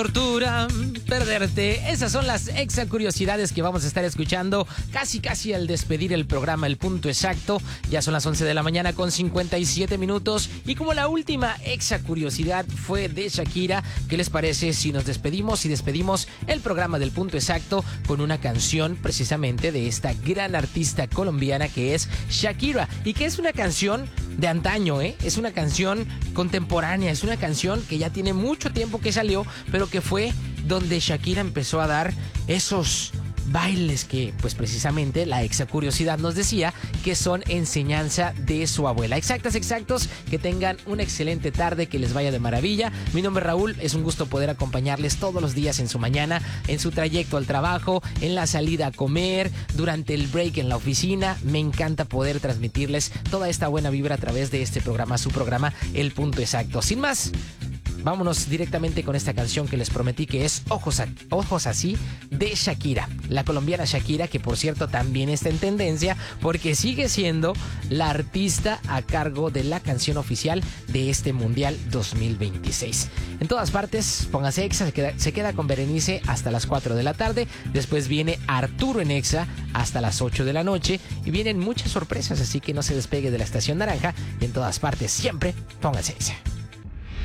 Tortura, perderte. Esas son las exa curiosidades que vamos a estar escuchando casi al despedir el programa El Punto Exacto. Ya son las 11 de la mañana con 57 minutos. Y como la última exa curiosidad fue de Shakira, ¿qué les parece si nos despedimos y despedimos el programa del Punto Exacto con una canción precisamente de esta gran artista colombiana que es Shakira? Y que es una canción de antaño, es una canción contemporánea, es una canción que ya tiene mucho tiempo que salió, pero que fue donde Shakira empezó a dar esos bailes que, pues precisamente, la exa curiosidad nos decía que son enseñanza de su abuela. Exactos, que tengan una excelente tarde, que les vaya de maravilla. Mi nombre es Raúl, es un gusto poder acompañarles todos los días en su mañana, en su trayecto al trabajo, en la salida a comer, durante el break en la oficina. Me encanta poder transmitirles toda esta buena vibra a través de este programa, su programa El Punto Exacto. Sin más, vámonos directamente con esta canción que les prometí, que es Ojos Así de Shakira. La colombiana Shakira, que por cierto también está en tendencia porque sigue siendo la artista a cargo de la canción oficial de este Mundial 2026. En todas partes, póngase exa, se queda con Berenice hasta las 4 de la tarde. Después viene Arturo en exa hasta las 8 de la noche. Y vienen muchas sorpresas, así que no se despegue de la Estación Naranja. Y en todas partes, siempre póngase exa.